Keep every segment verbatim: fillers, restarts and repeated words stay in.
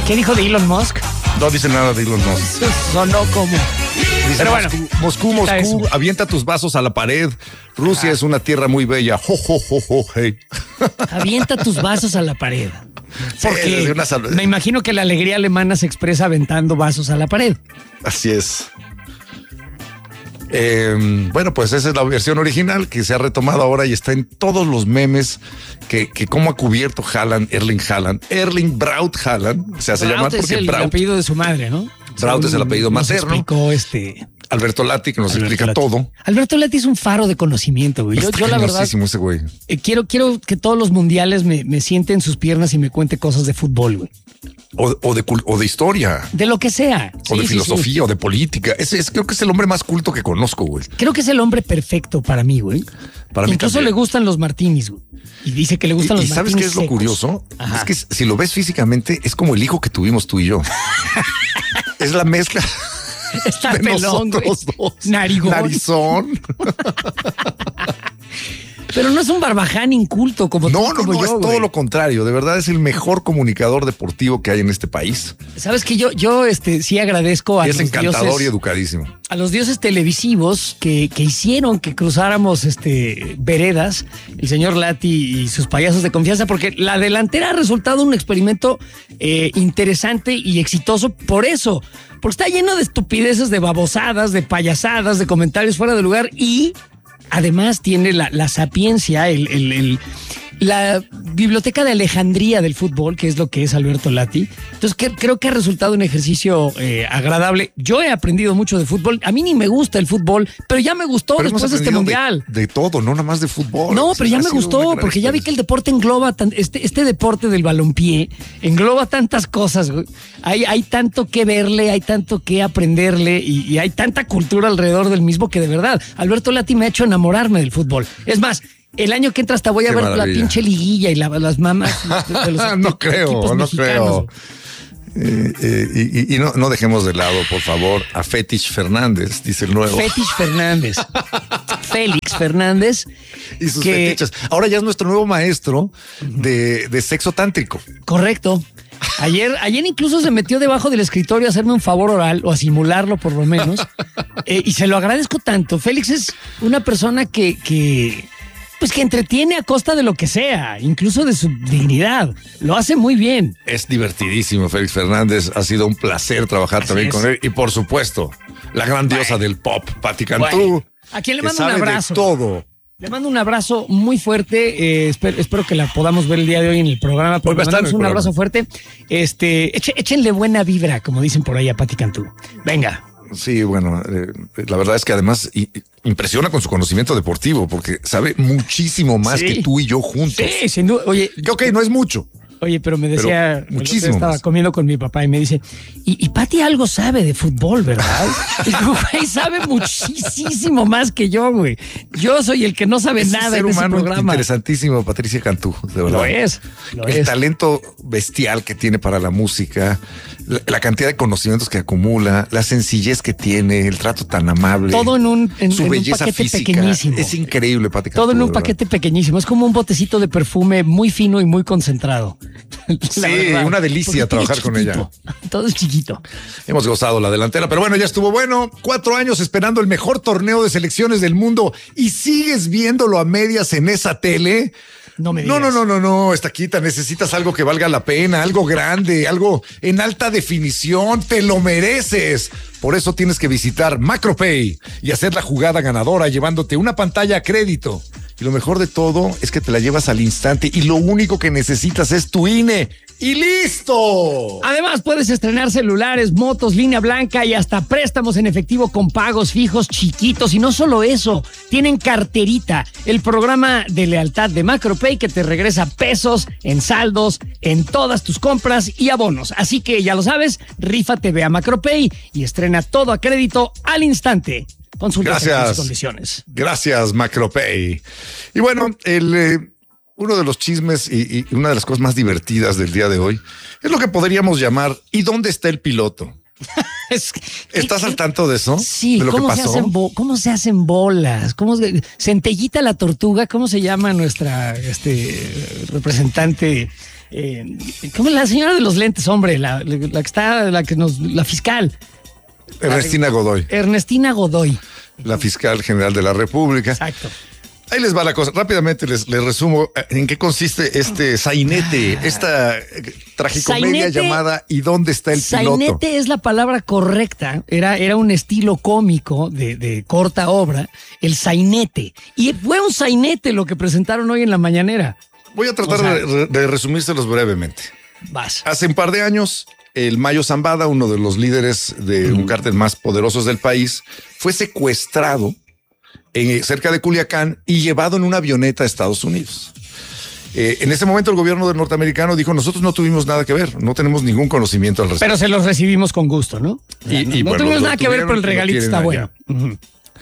¿Qué dijo de Elon Musk? No dice nada de Elon Musk. Sonó como... Dice, Pero bueno, Moscú, Moscú, Moscú, avienta tus vasos a la pared. Rusia ah. es una tierra muy bella. Jo, jo, jo, jo, hey. Avienta tus vasos a la pared. Porque sí, una sal... me imagino que la alegría alemana se expresa aventando vasos a la pared. Así es. Eh, bueno, pues esa es la versión original que se ha retomado ahora y está en todos los memes que, que cómo ha cubierto Haaland, Erling Haaland, Erling Braut Haaland, se hace Braut llamar porque es el Braut, apellido de su madre, ¿no? Braut es el apellido materno. Explicó este Alberto Lati, que nos Alberto explica Lati. todo. Alberto Lati es un faro de conocimiento, güey. Yo, yo la verdad, ese güey. Eh, quiero, quiero que todos los mundiales me, me siente en sus piernas y me cuente cosas de fútbol, güey. O, o, de, o de historia. De lo que sea. O sí, de filosofía, sí, sí. o de política. Ese es, creo que es el hombre más culto que conozco, güey. Creo que es el hombre perfecto para mí, güey. Para mí Incluso también. le gustan los martinis, güey. Y dice que le gustan y, los y ¿sabes martinis qué es lo secos. curioso? Ajá. Es que si lo ves físicamente, es como el hijo que tuvimos tú y yo. Es la mezcla. Está de pelón, güey. dos. Narigón. Narizón. Pero no es un barbaján inculto como no, tú, no, como no, yo, es todo güey. lo contrario. De verdad es el mejor comunicador deportivo que hay en este país. Sabes que yo, yo este, sí agradezco a es los encantador dioses, y educadísimo. a los dioses televisivos que, que hicieron que cruzáramos este, veredas, el señor Lati y sus payasos de confianza, porque la delantera ha resultado un experimento eh, interesante y exitoso por eso, porque está lleno de estupideces, de babosadas, de payasadas, de comentarios fuera de lugar y además tiene la, la sapiencia, el, el, el, la biblioteca de Alejandría del fútbol, que es lo que es Alberto Lati. Entonces que, creo que ha resultado un ejercicio eh, agradable. Yo he aprendido mucho de fútbol. A mí ni me gusta el fútbol, pero ya me gustó pero después de este mundial. De, de todo, no nada más de fútbol. No, pero ya me gustó, porque ya vi que el deporte engloba, tan, este, este deporte del balompié, engloba tantas cosas. Güey. Hay, hay tanto que verle, hay tanto que aprenderle y, y hay tanta cultura alrededor del mismo que de verdad, Alberto Lati me ha hecho enamorarme del fútbol. Es más, el año que entra hasta voy a Qué ver maravilla. la pinche liguilla y la, las mamás de los no creo, no mexicanos. creo. Eh, eh, y y no, no dejemos de lado, por favor, a Fetish Fernández, dice el nuevo. Fetish Fernández. Félix Fernández. Y sus que, fetiches. Ahora ya es nuestro nuevo maestro de, de sexo tántrico. Correcto. Ayer, ayer incluso se metió debajo del escritorio a hacerme un favor oral o a simularlo por lo menos. eh, y se lo agradezco tanto. Félix es una persona que, que, pues que entretiene a costa de lo que sea, incluso de su dignidad. Lo hace muy bien. Es divertidísimo, Félix Fernández. Ha sido un placer trabajar Así también es. con él. Y por supuesto, la gran diosa Bueno. del pop, Pati Cantú. Bueno, a quien le mando un abrazo. Todo. Le mando un abrazo muy fuerte. Eh, espero, espero que la podamos ver el día de hoy en el programa. Pero Hoy va a le estar en mandamos el un programa. abrazo fuerte. Este, eche- échenle buena vibra, como dicen por ahí a Pati Cantú. Venga. Sí, bueno, eh, la verdad es que además i- impresiona con su conocimiento deportivo, porque sabe muchísimo más Sí. que tú y yo juntos. Sí, sin duda. Oye, Que, ok, no es mucho. Oye, pero me decía, Pero el otro día muchísimo estaba más. comiendo con mi papá y me dice, y, y Pati algo sabe de fútbol, ¿verdad? Y digo, güey, sabe muchísimo más que yo, güey. Yo soy el que no sabe Es nada un ser en ese humano programa. interesantísimo, Patricia Cantú, de verdad. Lo es, lo El es. talento bestial que tiene para la música, la, la cantidad de conocimientos que acumula, la sencillez que tiene, el trato tan amable. Todo en un, en, su en un belleza paquete física. pequeñísimo. Es increíble, Pati Cantú. Todo en un de verdad. paquete pequeñísimo. Es como un botecito de perfume muy fino y muy concentrado. La Sí, verdad. una delicia Porque trabajar con chiquitito. Todo es chiquito. Hemos gozado la delantera, pero bueno, ya estuvo bueno. Cuatro años esperando el mejor torneo de selecciones del mundo y sigues viéndolo a medias en esa tele. No me No, digas. no, no, no, no, Estaquita, necesitas algo que valga la pena, algo grande, algo en alta definición, te lo mereces. Por eso tienes que visitar Macropay y hacer la jugada ganadora llevándote una pantalla a crédito. Y lo mejor de todo es que te la llevas al instante y lo único que necesitas es tu I N E. ¡Y listo! Además, puedes estrenar celulares, motos, línea blanca y hasta préstamos en efectivo con pagos fijos chiquitos. Y no solo eso, tienen Carterita, el programa de lealtad de Macropay que te regresa pesos en saldos, en todas tus compras y abonos. Así que ya lo sabes, rífate, ve a Macropay y estrena todo a crédito al instante. Consulta Gracias. las condiciones. Gracias, Macropay. Y bueno, el, eh, uno de los chismes y, y una de las cosas más divertidas del día de hoy es lo que podríamos llamar ¿y dónde está el piloto? Es- ¿Estás ¿qué- al tanto de eso? Sí, ¿De lo que ¿cómo se, pasó? hacen bo- ¿cómo se hacen bolas? ¿Cómo se, Centellita la tortuga? ¿Cómo se llama nuestra este, representante Eh, ¿Cómo es la señora de los lentes, hombre? La, la, la que está, la que nos, la fiscal. Ernestina Godoy. Ernestina Godoy. La fiscal general de la República. Exacto. Ahí les va la cosa. Rápidamente les, les resumo en qué consiste este sainete, esta tragicomedia sainete, llamada ¿Y dónde está el piloto? Sainete es la palabra correcta. Era, era un estilo cómico de, de corta obra, el sainete. Y fue un sainete lo que presentaron hoy en la mañanera. Voy a tratar o sea, de, de resumírselos brevemente. Vas. Hace un par de años, el Mayo Zambada, uno de los líderes de un cártel más poderosos del país, fue secuestrado En, cerca de Culiacán y llevado en una avioneta a Estados Unidos. Eh, en ese momento el gobierno del norteamericano dijo, nosotros no tuvimos nada que ver, no tenemos ningún conocimiento al respecto. Pero se los recibimos con gusto, ¿no? Y, no y, no bueno, tuvimos nada que ver, pero el regalito está bueno. Uh-huh.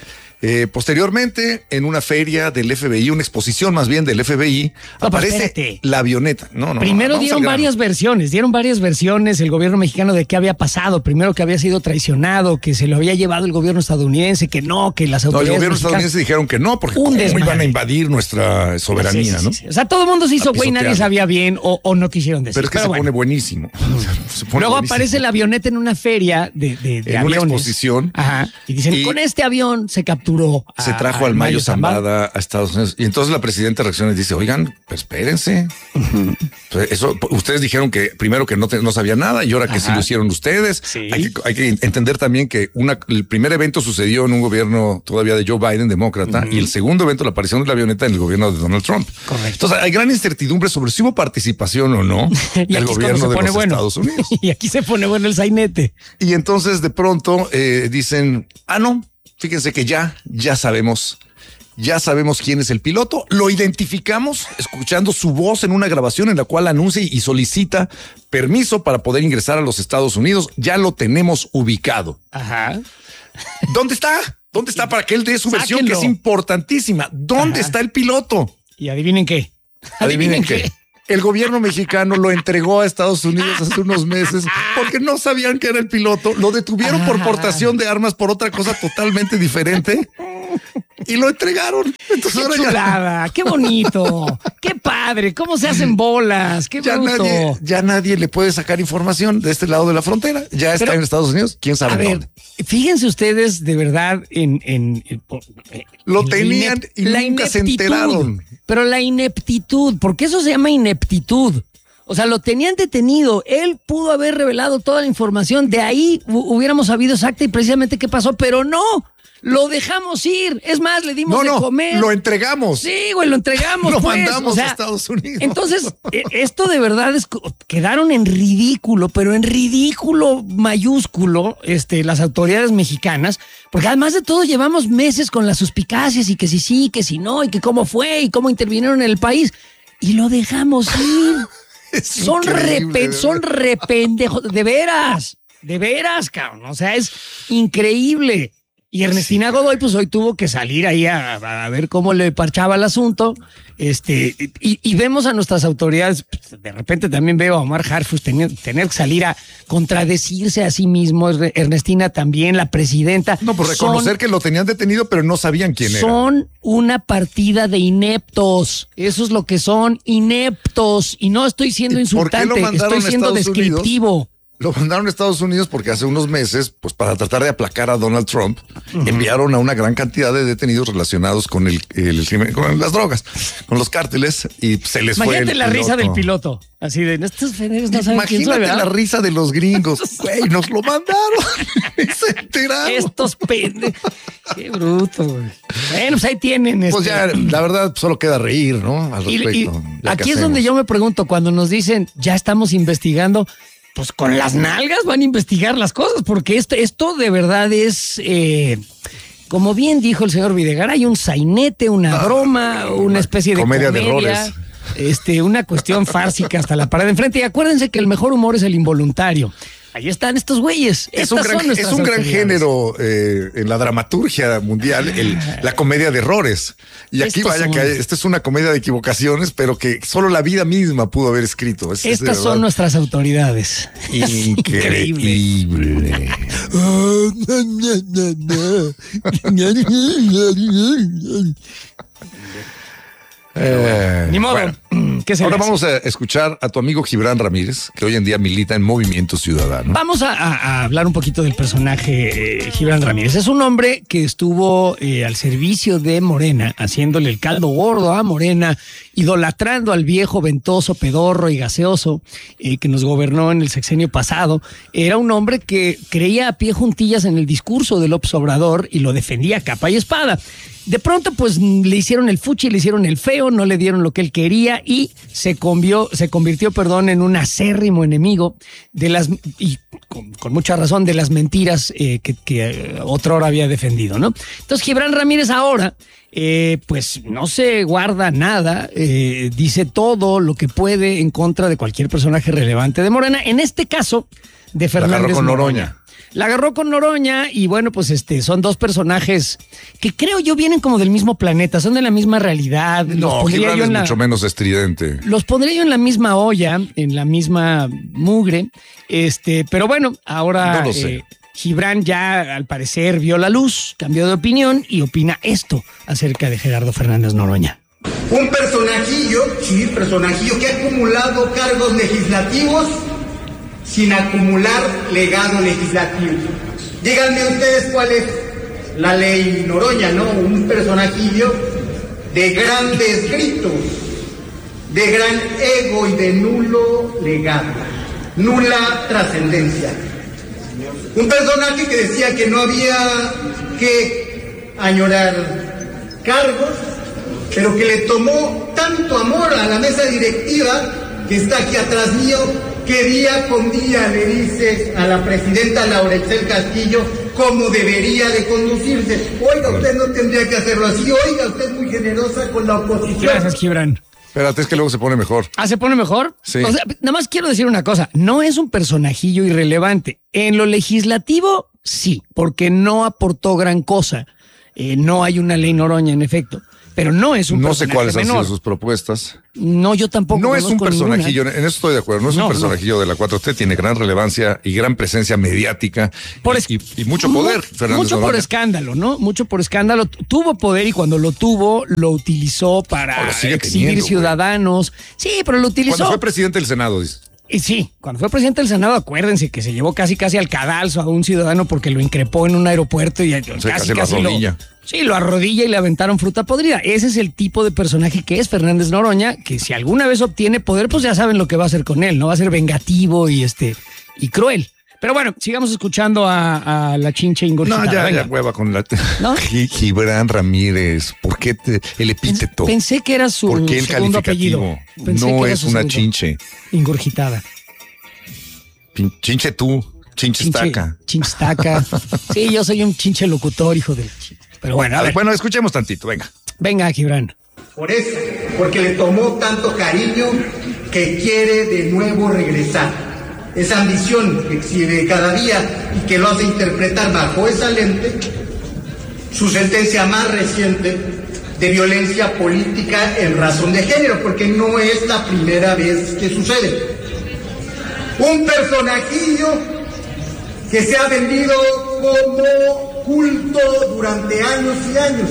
Eh, posteriormente, en una feria del F B I, una exposición más bien del F B I, no, aparece la avioneta. No, no, Primero no, dieron varias versiones, dieron varias versiones el gobierno mexicano de qué había pasado. Primero que había sido traicionado, que se lo había llevado el gobierno estadounidense, que no, que las autoridades. No, el gobierno estadounidense dijeron que no, porque ¿cómo iban a invadir nuestra soberanía, sí, sí, ¿no? Sí, sí. O sea, todo el mundo se hizo güey, nadie sabía bien o, o no quisieron decir. Pero es que Pero se bueno. pone buenísimo. Se pone Luego buenísimo. aparece la avioneta en una feria de, de, de en aviones. una exposición. Ajá. Y dicen, y con este avión se capturó. Se a, trajo al Mayo Zambada a Estados Unidos. Y entonces la presidenta reacciona y dice, oigan, pues espérense. Uh-huh. Eso, ustedes dijeron que primero que no, te, no sabían nada y ahora que sí lo hicieron ustedes. Sí. Hay, que, hay que entender también que una, el primer evento sucedió en un gobierno todavía de Joe Biden, demócrata, uh-huh. y el segundo evento, la aparición de la avioneta en el gobierno de Donald Trump. Correcto. Entonces hay gran incertidumbre sobre si hubo participación o no del gobierno de los bueno. Estados Unidos. Y aquí se pone bueno el sainete. Y entonces de pronto eh, dicen, ah, no, fíjense que ya, ya sabemos. Ya sabemos quién es el piloto, lo identificamos escuchando su voz en una grabación en la cual anuncia y solicita permiso para poder ingresar a los Estados Unidos. Ya lo tenemos ubicado. Ajá. ¿Dónde está? ¿Dónde está para que él dé su Sáquenlo. versión que es importantísima? ¿Dónde Ajá. está el piloto? Y adivinen qué. Adivinen, ¿Adivinen qué. qué. El gobierno mexicano lo entregó a Estados Unidos hace unos meses porque no sabían que era el piloto. Lo detuvieron por portación de armas por otra cosa totalmente diferente. Y lo entregaron. Entonces, qué ahora chulada, ya... qué bonito, qué padre, cómo se hacen bolas, qué ya bruto. Nadie, ya nadie le puede sacar información de este lado de la frontera. Ya está Pero, en Estados Unidos, quién sabe. A ver, dónde. Fíjense ustedes de verdad en... en, en, en lo en tenían y la nunca se enteraron. Pero la ineptitud, ¿por qué eso se llama ineptitud? O sea, lo tenían detenido. Él pudo haber revelado toda la información. De ahí hubiéramos sabido exacta y precisamente qué pasó, pero no. Lo dejamos ir. Es más, le dimos no, de no, comer. Lo entregamos. Sí, güey, lo entregamos. lo pues. mandamos o sea, a Estados Unidos. Entonces, esto de verdad es quedaron en ridículo, pero en ridículo mayúsculo, este, las autoridades mexicanas, porque además de todo llevamos meses con las suspicacias y que si sí, que si no, y que cómo fue y cómo intervinieron en el país, y lo dejamos ir. Es son repen, son rependejos, de veras, de veras, cabrón. O sea, es increíble. Y Ernestina sí. Godoy, pues hoy tuvo que salir ahí a, a ver cómo le parchaba el asunto. Este, y, y vemos a nuestras autoridades, de repente también veo a Omar Harfuch tener, tener que salir a contradecirse a sí mismo. Ernestina también, la presidenta. No, por reconocer son, que lo tenían detenido, pero no sabían quién son era. Son una partida de ineptos. Eso es lo que son, ineptos. Y no estoy siendo insultante, estoy siendo descriptivo. Unidos? Lo mandaron a Estados Unidos porque hace unos meses, pues para tratar de aplacar a Donald Trump, uh-huh. enviaron a una gran cantidad de detenidos relacionados con el, el crimen, con las drogas, con los cárteles, y se les Imagínate fue. Imagínate la piloto. risa del piloto. Así de, estos federes no saben Imagínate quién soy, la risa de los gringos. Güey, nos lo mandaron. Se enteraron. Estos pendejos. Qué bruto, güey. Bueno, pues ahí tienen. Pues este... ya, la verdad, solo queda reír, ¿no? Al respecto. Y, y aquí es donde yo me pregunto, cuando nos dicen, ya estamos investigando, pues con las nalgas van a investigar las cosas, porque esto, esto de verdad es, eh, como bien dijo el señor Videgaray, hay un sainete, una broma, ah, una especie de comedia, comedia de errores. Este, una cuestión fársica hasta la pared de enfrente. Y acuérdense que el mejor humor es el involuntario. Ahí están estos güeyes. Es un gran, es un gran género eh, en la dramaturgia mundial, el, la comedia de errores. Y aquí estos vaya son... que esta es una comedia de equivocaciones, pero que solo la vida misma pudo haber escrito. Es, Estas es son nuestras autoridades. Increíble. eh, Ni modo. Bueno. ¿Qué se Ahora le hace? vamos a escuchar a tu amigo Gibran Ramírez, que hoy en día milita en Movimiento Ciudadano. Vamos a, a- a hablar un poquito del personaje eh, Gibran Ramírez. Es un hombre que estuvo eh, al servicio de Morena, haciéndole el caldo gordo a Morena, idolatrando al viejo ventoso, pedorro y gaseoso eh, que nos gobernó en el sexenio pasado. Era un hombre que creía a pie juntillas en el discurso de López Obrador y lo defendía a capa y espada. De pronto, pues le hicieron el fuchi, le hicieron el feo, no le dieron lo que él quería y se convió, se convirtió, perdón, en un acérrimo enemigo de las, y con, con mucha razón, de las mentiras eh, que, que eh, otrora había defendido, ¿no? Entonces, Gibran Ramírez ahora, eh, pues no se guarda nada, eh, dice todo lo que puede en contra de cualquier personaje relevante de Morena. En este caso, de Fernández agarró con Noroña. Noroña. La agarró con Noroña y bueno, pues este son dos personajes que creo yo vienen como del mismo planeta, son de la misma realidad. Los No, pondría Gibran yo es en la- mucho menos estridente. Los pondría yo en la misma olla, en la misma mugre. Este, pero bueno, ahora No lo sé. eh, Gibran ya al parecer vio la luz, cambió de opinión y opina esto acerca de Gerardo Fernández Noroña. Un personajillo, sí, personajillo que ha acumulado cargos legislativos sin acumular legado legislativo. Díganme ustedes cuál es la ley Noroña, ¿no? Un personajillo de grandes gritos, de gran ego y de nulo legado, nula trascendencia. Un personaje que decía que no había que añorar cargos, pero que le tomó tanto amor a la mesa directiva que está aquí atrás mío, que día con día le dice a la presidenta Laura Itzel Castillo cómo debería de conducirse. Oiga, usted no tendría que hacerlo así. Oiga, usted es muy generosa con la oposición. Gracias, Gibran. Espérate, es que luego se pone mejor. Ah, ¿se pone mejor? Sí. O sea, nada más quiero decir una cosa, no es un personajillo irrelevante. En lo legislativo, sí, porque no aportó gran cosa. Eh, no hay una ley Noroña, en efecto. Pero no es un No sé personaje cuáles han menor. sido sus propuestas. No, yo tampoco. No es un conozco ninguna. personajillo, en eso estoy de acuerdo, no es No, un no. personajillo de la cuatro T, tiene gran relevancia y gran presencia mediática Por y, es- y- y mucho poder, Mu- Fernández Mucho por Noroña. escándalo, ¿no? Mucho por escándalo. Tu- Tuvo poder y cuando lo tuvo, lo utilizó para O lo sigue exhibir teniendo, güey. ciudadanos. Sí, pero lo utilizó. Cuando fue presidente del Senado, dice. Y sí, cuando fue presidente del Senado, acuérdense que se llevó casi casi al cadalso a un ciudadano porque lo increpó en un aeropuerto y casi casi lo casi arrodilla. Sí, lo arrodilla y le aventaron fruta podrida. Ese es el tipo de personaje que es Fernández Noroña, que si alguna vez obtiene poder, pues ya saben lo que va a hacer con él, ¿no? Va a ser vengativo y este y cruel. Pero bueno, sigamos escuchando a, a la chinche ingurgitada. No, ya, Venga. ya hueva con la... ¿No? Gi- Gibran Ramírez, ¿por qué te- el epíteto? Pensé que era su ¿Por qué el segundo calificativo? apellido. Pensé que No era es su una segundo. chinche. Ingurgitada. Pin- Chinche tú, chinche estaca. Chinchestaca. Sí, yo soy un chinche locutor, hijo de la chi- Pero bueno, a ver. Bueno, escuchemos tantito, venga. Venga, Gibran. Por eso, porque le tomó tanto cariño que quiere de nuevo regresar. Esa ambición que exhibe cada día y que lo hace interpretar bajo esa lente su sentencia más reciente de violencia política en razón de género, porque no es la primera vez que sucede. Un personajillo que se ha vendido como culto durante años y años,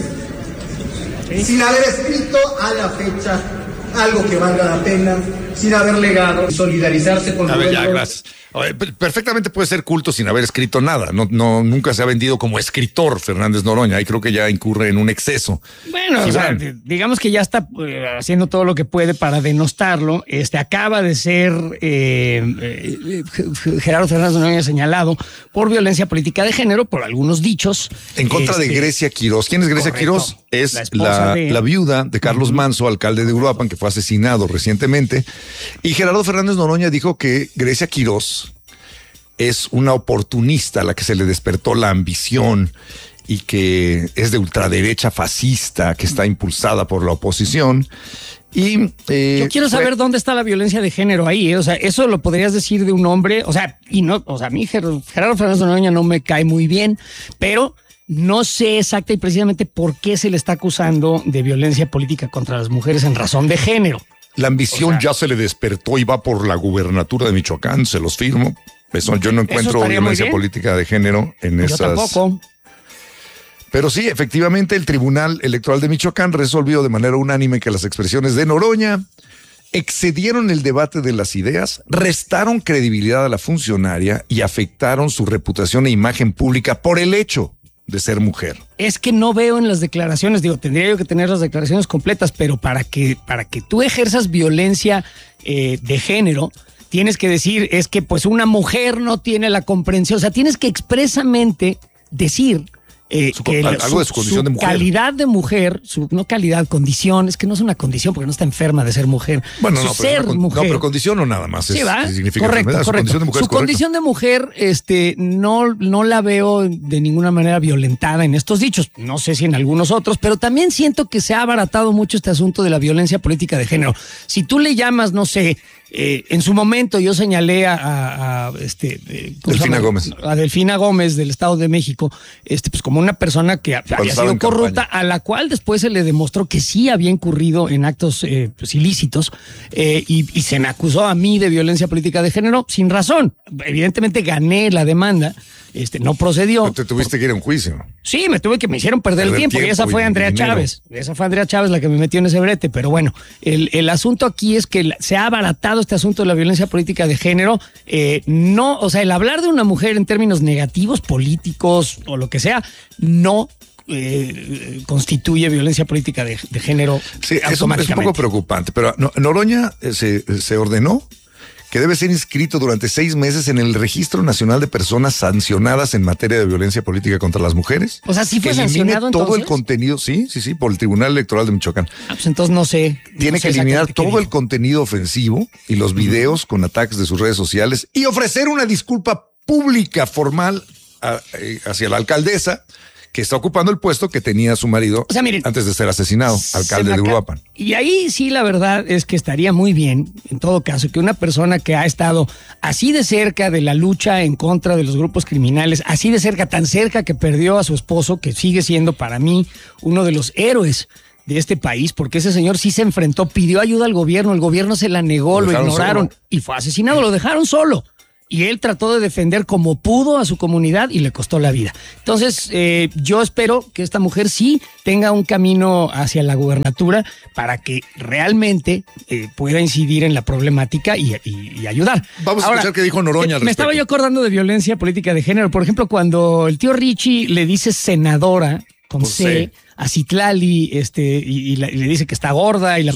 sin haber escrito a la fecha algo que valga la pena, sin haber legado, solidarizarse con A ver, ya, Rubén gracias. A ver, per- perfectamente puede ser culto sin haber escrito nada. No, no, nunca se ha vendido como escritor Fernández Noroña. Ahí creo que ya incurre en un exceso. Bueno, o sea, Gibran. d- digamos que ya está eh, haciendo todo lo que puede para denostarlo. Este acaba de ser eh, eh, G- Gerardo Fernández Noroña señalado por violencia política de género, por algunos dichos. En contra de Este, Grecia Quirós. ¿Quién es Grecia correcto. Quirós? Es La la, esposa de- la viuda de Carlos Manso, alcalde de Uruapan, que fue asesinado recientemente. Y Gerardo Fernández Noroña dijo que Grecia Quirós es una oportunista a la que se le despertó la ambición y que es de ultraderecha fascista, que está impulsada por la oposición. Y eh, Yo quiero fue- saber dónde está la violencia de género ahí, ¿eh? O sea, eso lo podrías decir de un hombre, o sea, y no, o sea, a mí Ger- Gerardo Fernández Noroña no me cae muy bien, pero no sé exacta y precisamente por qué se le está acusando de violencia política contra las mujeres en razón de género. La ambición O sea- ya se le despertó y va por la gubernatura de Michoacán, se los firmo. Eso, yo no encuentro estaría muy violencia bien. política de género en Yo esas. tampoco. Pero sí, efectivamente, el Tribunal Electoral de Michoacán resolvió de manera unánime que las expresiones de Noroña excedieron el debate de las ideas, restaron credibilidad a la funcionaria y afectaron su reputación e imagen pública por el hecho de ser mujer. Es que no veo en las declaraciones, digo, tendría yo que tener las declaraciones completas, pero para que, para que tú ejerzas violencia eh, de género, tienes que decir, es que pues una mujer no tiene la comprensión, o sea, tienes que expresamente decir eh, Su- que algo su, de su condición su de mujer. calidad de mujer, su no calidad, condición, es que no es una condición porque no está enferma de ser mujer. Bueno, su no, pero, ser una con- mujer. no, pero condición no nada más. Sí, es, va. significa Correcto, enfermedad. correcto. Su condición de mujer Su es correcto. condición de mujer, este, no, no la veo de ninguna manera violentada en estos dichos. No sé si en algunos otros, pero también siento que se ha abaratado mucho este asunto de la violencia política de género. Si tú le llamas, no sé, eh, en su momento yo señalé a, a, a, este, eh, ¿cómo se Delfina llama? Gómez. A Delfina Gómez del Estado de México, este, pues como una persona que había estaba sido en corrupta, campaña. a la cual después se le demostró que sí había incurrido en actos eh, pues, ilícitos eh, y, y se me acusó a mí de violencia política de género sin razón. Evidentemente gané la demanda, este, no procedió. Pero te tuviste que ir a un juicio. Sí, me tuve que me hicieron perder el Perder tiempo, y tiempo esa fue y Andrea dinero. Chávez. Esa fue Andrea Chávez la que me metió en ese brete, pero bueno, el, el asunto aquí es que la- se ha abaratado este asunto de la violencia política de género. Eh, no, o sea, el hablar de una mujer en términos negativos, políticos o lo que sea, no eh, constituye violencia política de, de género. Sí, es un, es un automáticamente. poco preocupante, pero no- Noroña eh, se, se ordenó que debe ser inscrito durante seis meses en el Registro Nacional de Personas Sancionadas en materia de violencia política contra las mujeres. O sea, ¿sí fue que elimine sancionado todo entonces? el contenido, sí, sí, sí, por el Tribunal Electoral de Michoacán. Ah, pues entonces no sé. Tiene no sé que eliminar exactamente qué todo el dijo. contenido ofensivo y los videos con ataques de sus redes sociales y ofrecer una disculpa pública formal a- eh, hacia la alcaldesa que está ocupando el puesto que tenía su marido O sea, miren, antes de ser asesinado, Se alcalde me de acaba- Uruapan. Y ahí sí, la verdad es que estaría muy bien, en todo caso, que una persona que ha estado así de cerca de la lucha en contra de los grupos criminales, así de cerca, tan cerca que perdió a su esposo, que sigue siendo para mí uno de los héroes de este país, porque ese señor sí se enfrentó, pidió ayuda al gobierno, el gobierno se la negó, Lo lo, dejaron ignoraron solo. y fue asesinado, lo dejaron solo. Y él trató de defender como pudo a su comunidad y le costó la vida. Entonces, eh, yo espero que esta mujer sí tenga un camino hacia la gubernatura para que realmente eh, pueda incidir en la problemática y, y- y ayudar. Vamos a escuchar qué dijo Noroña al eh, Me estaba respecto. yo acordando de violencia política de género. Por ejemplo, cuando el tío Richie le dice senadora con Con C, C. a Citlali, este, y, y la- y le dice que está gorda y la